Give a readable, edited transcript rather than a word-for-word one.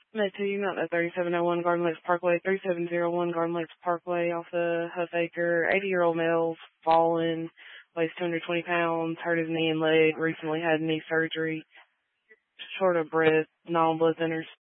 Met to you, not at 3701 Garden Lakes Parkway, 3701 Garden Lakes Parkway off the Huff Acre. 80-year-old male, fallen, weighs 220 pounds, hurt his knee and leg, recently had knee surgery, short of breath, non-blood thinners.